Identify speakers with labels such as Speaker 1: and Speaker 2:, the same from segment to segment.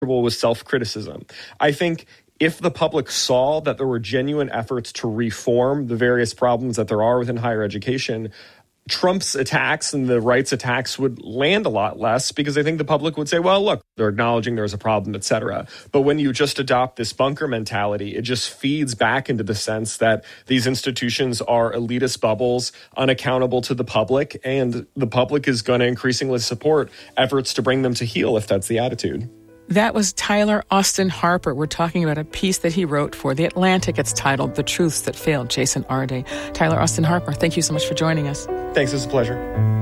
Speaker 1: with self-criticism. I think if the public saw that there were genuine efforts to reform the various problems that there are within higher education, Trump's attacks and the right's attacks would land a lot less, because I think the public would say, well, look, they're acknowledging there's a problem, et cetera. But when you just adopt this bunker mentality, it just feeds back into the sense that these institutions are elitist bubbles, unaccountable to the public, and the public is going to increasingly support efforts to bring them to heel if that's the attitude.
Speaker 2: That was Tyler Austin Harper. We're talking about a piece that he wrote for The Atlantic. It's titled The Truths That Failed Jason Arde. Tyler Austin Harper, thank you so much for joining us.
Speaker 1: Thanks. It's a pleasure.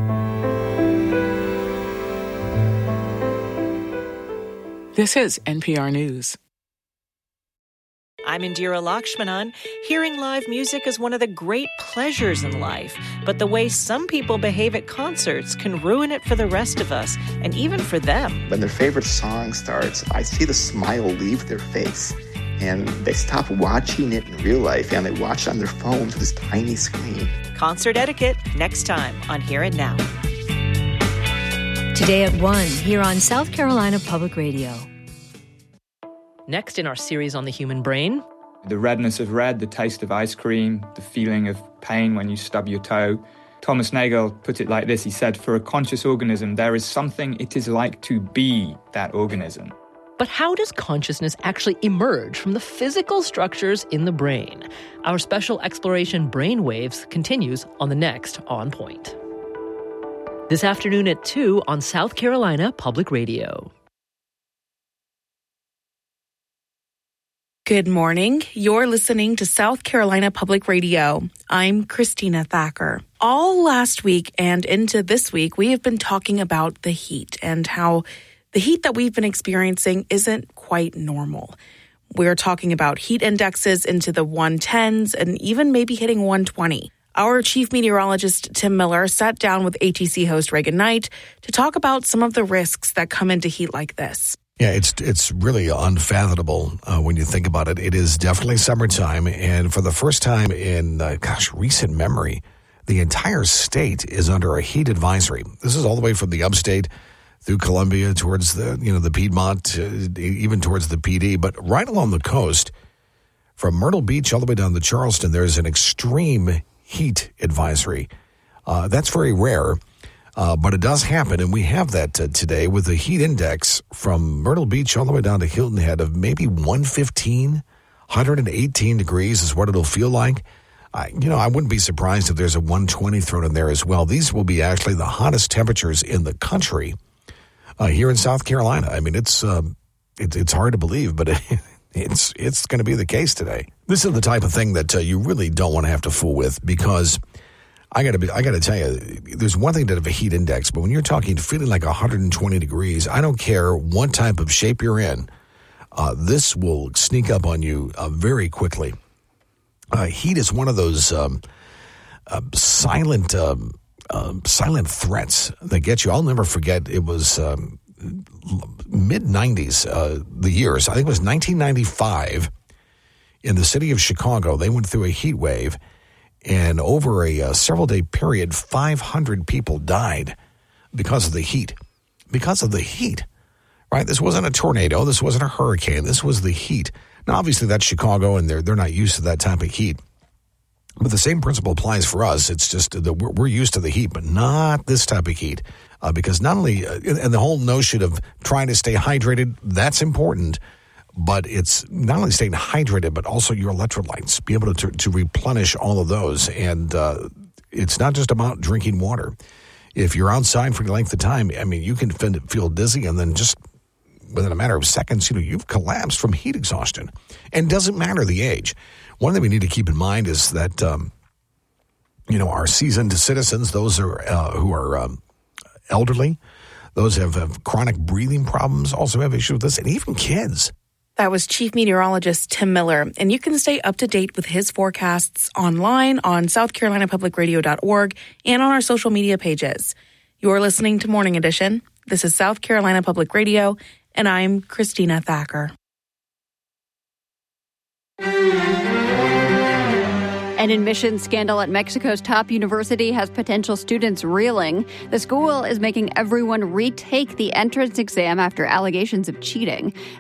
Speaker 2: This is NPR News.
Speaker 3: I'm Indira Lakshmanan. Hearing live music is one of the great pleasures in life, but the way some people behave at concerts can ruin it for the rest of us, and even for them.
Speaker 4: When their favorite song starts, I see the smile leave their face, and they stop watching it in real life, and they watch it on their phones with this tiny screen.
Speaker 3: Concert etiquette, next time on Here and Now.
Speaker 5: Today at 1, here on South Carolina Public Radio.
Speaker 3: Next in our series on the human brain.
Speaker 6: The redness of red, the taste of ice cream, the feeling of pain when you stub your toe. Thomas Nagel put it like this. He said, for a conscious organism, there is something it is like to be that organism.
Speaker 7: But how does consciousness actually emerge from the physical structures in the brain? Our special exploration Brainwaves continues on the next On Point. This afternoon at 2 on South Carolina Public Radio.
Speaker 8: Good morning. You're listening to South Carolina Public Radio. I'm Christina Thacker. All last week and into this week, we have been talking about the heat and how the heat that we've been experiencing isn't quite normal. We're talking about heat indexes into the 110s and even maybe hitting 120. Our chief meteorologist, Tim Miller, sat down with ATC host Reagan Knight to talk about some of the risks that come into heat like this.
Speaker 9: Yeah, it's really unfathomable when you think about it. It is definitely summertime, and for the first time in, recent memory, the entire state is under a heat advisory. This is all the way from the upstate through Columbia towards the Piedmont, even towards the PD. But right along the coast, from Myrtle Beach all the way down to Charleston, there's an extreme heat advisory. That's very rare. But it does happen, and we have that today with the heat index from Myrtle Beach all the way down to Hilton Head of maybe 115, 118 degrees is what it'll feel like. I wouldn't be surprised if there's a 120 thrown in there as well. These will be actually the hottest temperatures in the country here in South Carolina. I mean, it's hard to believe, but it's going to be the case today. This is the type of thing that you really don't want to have to fool with, because I got to tell you, there's one thing to have a heat index, but when you're talking feeling like 120 degrees, I don't care what type of shape you're in, this will sneak up on you very quickly. Heat is one of those silent threats that get you. I'll never forget, it was mid-90s, the years. I think it was 1995 in the city of Chicago. They went through a heat wave. And over a several-day period, 500 people died because of the heat. Because of the heat, right? This wasn't a tornado. This wasn't a hurricane. This was the heat. Now, obviously, that's Chicago, and they're not used to that type of heat. But the same principle applies for us. It's just that we're used to the heat, but not this type of heat. Because not only, and the whole notion of trying to stay hydrated, that's important. But it's not only staying hydrated, but also your electrolytes, be able to replenish all of those. And it's not just about drinking water. If you're outside for a length of time, I mean, you can feel dizzy, and then just within a matter of seconds, you've collapsed from heat exhaustion. And it doesn't matter the age. One thing we need to keep in mind is that, our seasoned citizens, those who are elderly, those who have chronic breathing problems also have issues with this, and even kids.
Speaker 8: That was Chief Meteorologist Tim Miller, and you can stay up to date with his forecasts online on southcarolinapublicradio.org and on our social media pages. You're listening to Morning Edition. This is South Carolina Public Radio, and I'm Christina Thacker.
Speaker 10: An admissions scandal at Mexico's top university has potential students reeling. The school is making everyone retake the entrance exam after allegations of cheating.